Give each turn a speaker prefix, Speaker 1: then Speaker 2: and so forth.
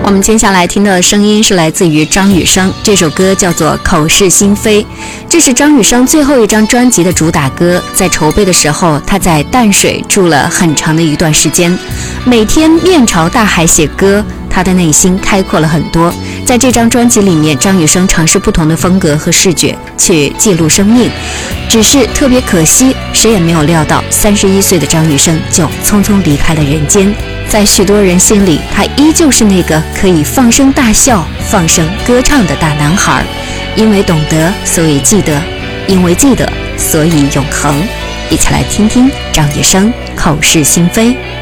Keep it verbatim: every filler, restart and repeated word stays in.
Speaker 1: 我们接下来听的声音是来自于张雨生，这首歌叫做《口是心非》，这是张雨生最后一张专辑的主打歌。在筹备的时候，他在淡水住了很长的一段时间，每天面朝大海写歌，他的内心开阔了很多。在这张专辑里面，张雨生尝试不同的风格和视觉去记录生命，只是特别可惜，谁也没有料到三十一岁的张雨生就匆匆离开了人间。在许多人心里，他依旧是那个可以放声大笑、放声歌唱的大男孩。因为懂得，所以记得；因为记得，所以永恒。一起来听听张雨生口是心非。